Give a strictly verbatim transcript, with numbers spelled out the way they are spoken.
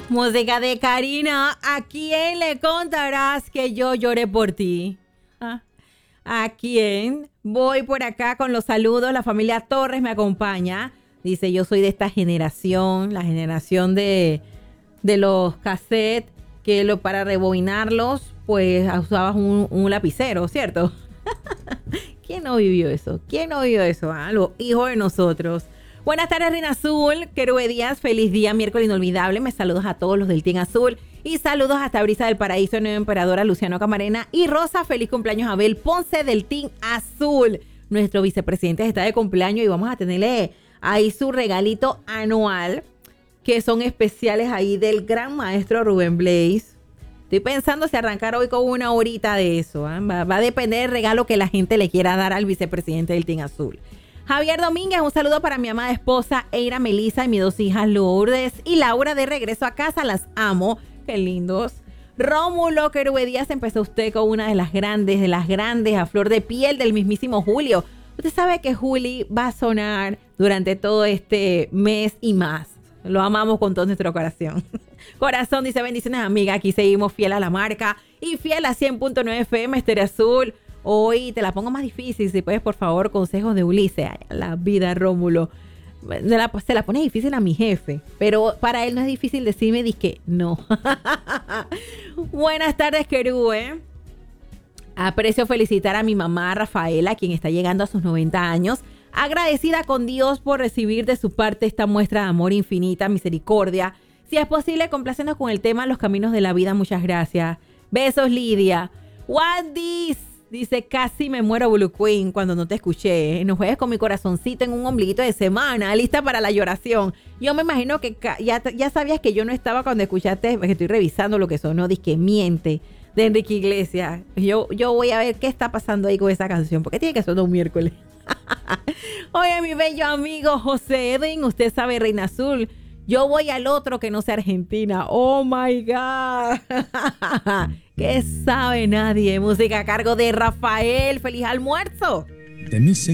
Música de Karina. ¿A quién le contarás que yo lloré por ti? ¿Ah? ¿A quién? Voy por acá con los saludos. La familia Torres me acompaña. Dice, yo soy de esta generación, la generación de, de los cassettes, que lo, para rebobinarlos, pues usabas un, un lapicero, ¿cierto? ¿Quién no vivió eso? ¿Quién no vivió eso? Ah, los hijos de nosotros. Buenas tardes, Reina Azul. Querube Díaz, feliz día, miércoles inolvidable. Me saludos a todos los del Team Azul. Y saludos hasta Brisa del Paraíso, Nueva Emperadora, Luciano Camarena. Y Rosa, feliz cumpleaños a Abel Ponce del Team Azul. Nuestro vicepresidente está de cumpleaños y vamos a tenerle ahí su regalito anual, que son especiales ahí del gran maestro Rubén Blades. Estoy pensando si arrancar hoy con una horita de eso. ¿eh? Va, va a depender del regalo que la gente le quiera dar al vicepresidente del Team Azul. Javier Domínguez, un saludo para mi amada esposa Eira Melissa y mis dos hijas Lourdes y Laura, de regreso a casa. Las amo. Qué lindos. Rómulo Querube Díaz, empezó usted con una de las grandes, de las grandes, a flor de piel del mismísimo Julio. Usted sabe que Juli va a sonar durante todo este mes y más. Lo amamos con todo nuestro corazón. Corazón dice, bendiciones amiga, aquí seguimos fiel a la marca y fiel a cien punto nueve F M, Estéreo Azul. Hoy te la pongo más difícil, si puedes, por favor, consejos de Ulises. Ay, la vida, Rómulo. Se la, se la pone difícil a mi jefe, pero para él no es difícil decirme, dizque no. Buenas tardes, Querube. Aprecio felicitar a mi mamá Rafaela, quien está llegando a sus noventa años. Agradecida con Dios por recibir de su parte esta muestra de amor infinita, misericordia. Si es posible, complácenos con el tema Los Caminos de la Vida. Muchas gracias. Besos, Lidia. What this? Dice, casi me muero, Blue Queen, cuando no te escuché. No juegues con mi corazoncito en un ombliguito de semana, lista para la lloración. Yo me imagino que ya, ya sabías que yo no estaba cuando escuchaste, porque estoy revisando lo que sonó, dice, miente, de Enrique Iglesias. Yo, yo voy a ver qué está pasando ahí con esa canción, porque tiene que sonar un miércoles. Oye, mi bello amigo José Edwin, usted sabe, Reina Azul, yo voy al otro que no sea Argentina. Oh my God. ¿Qué sabe nadie? Música a cargo de Rafael. ¡Feliz almuerzo! De